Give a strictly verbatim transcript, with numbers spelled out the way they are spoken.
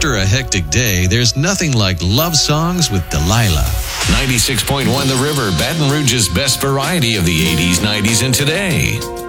After a hectic day, there's nothing like love songs with Delilah. ninety-six point one The River, Baton Rouge's best variety of the eighties, nineties, and today.